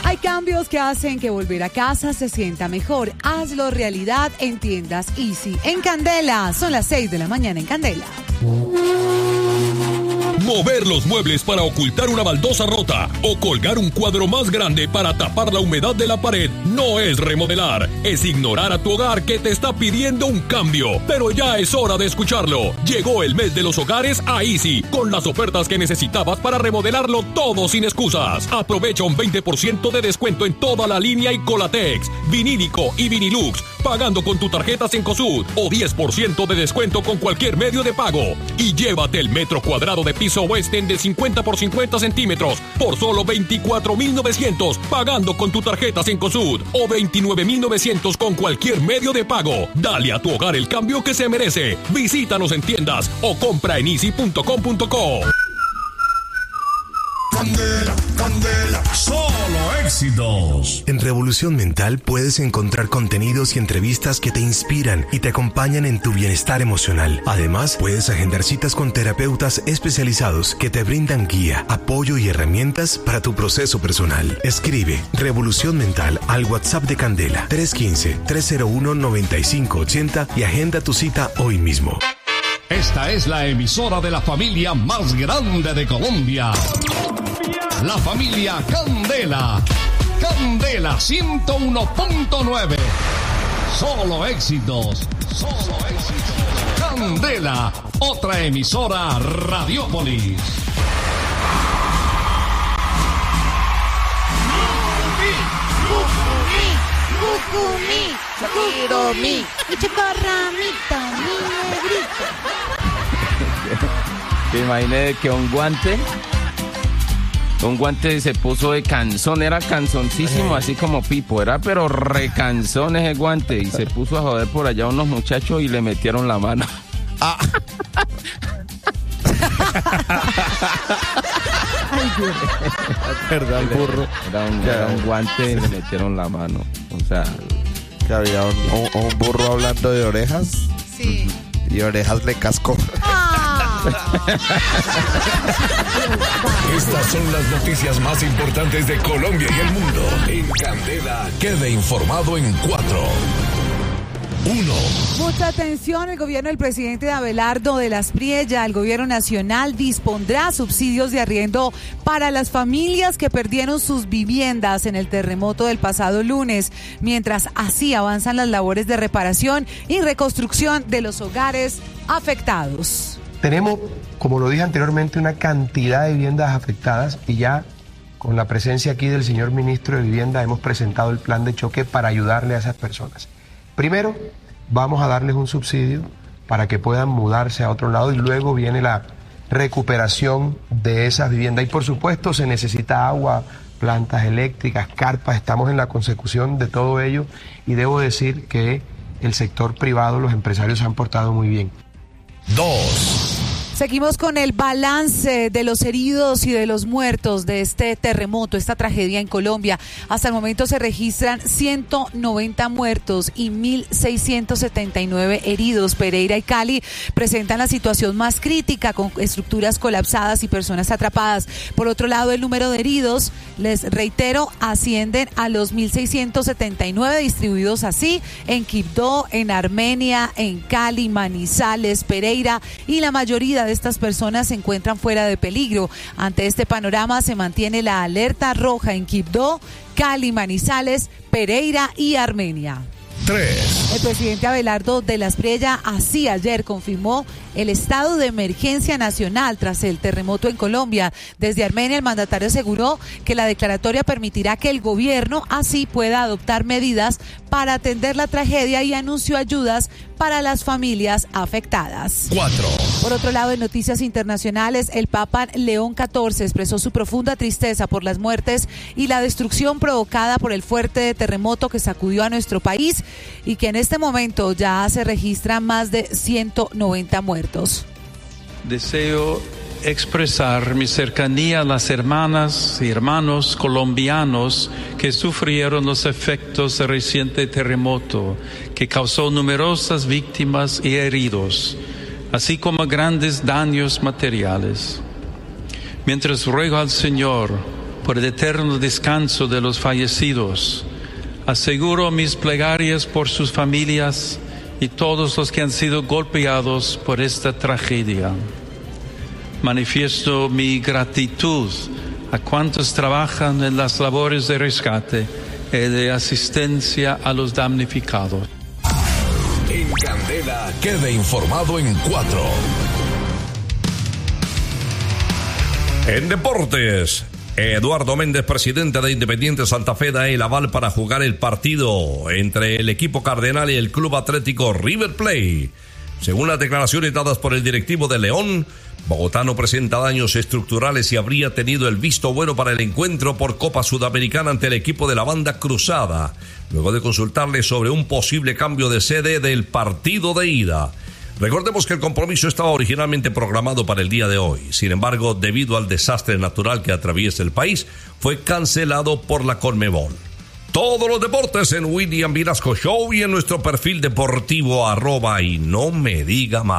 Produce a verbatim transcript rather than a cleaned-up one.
Hay cambios que hacen que volver a casa se sienta mejor. Hazlo realidad en tiendas Easy. En Candela, son las seis de la mañana en Candela. Mover los muebles para ocultar una baldosa rota o colgar un cuadro más grande para tapar la humedad de la pared no es remodelar, es ignorar a tu hogar que te está pidiendo un cambio. Pero ya es hora de escucharlo. Llegó el mes de los hogares a Easy, con las ofertas que necesitabas para remodelarlo todo sin excusas. Aprovecha un veinte por ciento de descuento en toda la línea Icolatex, Vinílico y Vinilux, pagando con tu tarjeta Cencosud, o diez por ciento de descuento con cualquier medio de pago. Y llévate el metro cuadrado de piso Western de cincuenta por cincuenta centímetros por solo veinticuatro mil novecientos, pagando con tu tarjeta Cencosud, o veintinueve mil novecientos con cualquier medio de pago. Dale a tu hogar el cambio que se merece. Visítanos en tiendas o compra en easy punto com punto co. Candela, Candela, solo éxitos. En Revolución Mental puedes encontrar contenidos y entrevistas que te inspiran y te acompañan en tu bienestar emocional. Además, puedes agendar citas con terapeutas especializados que te brindan guía, apoyo y herramientas para tu proceso personal. Escribe Revolución Mental al WhatsApp de Candela tres uno cinco, tres cero uno, nueve cinco ocho cero y agenda tu cita hoy mismo. Esta es la emisora de la familia más grande de Colombia. La familia Candela. Candela ciento uno punto nueve. Solo éxitos. Solo éxitos. Candela, otra emisora Radiópolis. Cucumí, Cucumí, mi chocorramito, mi negrito. Te imaginé que un guante, un guante se puso de canzón, era canzoncísimo, así como Pipo, era pero recanzón ese guante, y se puso a joder por allá unos muchachos y le metieron la mano. Ah. Ay, Dios. Perdón, el burro. Era un, era un guante y le metieron la mano. O sea, que había un, un, un burro hablando de orejas. Sí. Y orejas le cascó. Ah. Estas son las noticias más importantes de Colombia y el mundo. En Candela, quede informado en cuatro. Uno. Mucha atención, el gobierno del presidente Abelardo de las Priella, el gobierno nacional, dispondrá subsidios de arriendo para las familias que perdieron sus viviendas en el terremoto del pasado lunes, mientras así avanzan las labores de reparación y reconstrucción de los hogares afectados. Tenemos, como lo dije anteriormente, una cantidad de viviendas afectadas y ya con la presencia aquí del señor ministro de Vivienda hemos presentado el plan de choque para ayudarle a esas personas. Primero, vamos a darles un subsidio para que puedan mudarse a otro lado y luego viene la recuperación de esas viviendas. Y por supuesto se necesita agua, plantas eléctricas, carpas, estamos en la consecución de todo ello y debo decir que el sector privado, los empresarios se han portado muy bien. Dos. Seguimos con el balance de los heridos y de los muertos de este terremoto, esta tragedia en Colombia. Hasta el momento se registran ciento noventa muertos y mil seiscientos setenta y nueve heridos. Pereira y Cali presentan la situación más crítica, con estructuras colapsadas y personas atrapadas. Por otro lado, el número de heridos, les reitero, ascienden a los mil seiscientos setenta y nueve, distribuidos así en Quibdó, en Armenia, en Cali, Manizales, Pereira, y la mayoría de estas personas se encuentran fuera de peligro. Ante este panorama se mantiene la alerta roja en Quibdó, Cali, Manizales, Pereira y Armenia. Tres. El presidente Abelardo de las Priella así ayer confirmó el estado de emergencia nacional tras el terremoto en Colombia. Desde Armenia, el mandatario aseguró que la declaratoria permitirá que el gobierno así pueda adoptar medidas para atender la tragedia y anunció ayudas para las familias afectadas. Cuatro. Por otro lado, en noticias internacionales, el Papa León catorce expresó su profunda tristeza por las muertes y la destrucción provocada por el fuerte terremoto que sacudió a nuestro país y que en este momento ya se registran más de ciento noventa muertos. Deseo expresar mi cercanía a las hermanas y hermanos colombianos que sufrieron los efectos del reciente terremoto que causó numerosas víctimas y heridos, así como grandes daños materiales. Mientras ruego al Señor por el eterno descanso de los fallecidos. Aseguro mis plegarias por sus familias y todos los que han sido golpeados por esta tragedia. Manifiesto mi gratitud a cuantos trabajan en las labores de rescate y de asistencia a los damnificados. En Candela, quede informado en cuatro. En deportes, Eduardo Méndez, presidente de Independiente Santa Fe, da el aval para jugar el partido entre el equipo cardenal y el Club Atlético River Plate. Según las declaraciones dadas por el directivo de León, Bogotá no presenta daños estructurales y habría tenido el visto bueno para el encuentro por Copa Sudamericana ante el equipo de la Banda Cruzada, luego de consultarle sobre un posible cambio de sede del partido de ida. Recordemos que el compromiso estaba originalmente programado para el día de hoy. Sin embargo, debido al desastre natural que atraviesa el país, fue cancelado por la Conmebol. Todos los deportes en William Vinasco Show y en nuestro perfil deportivo arroba y no me diga más.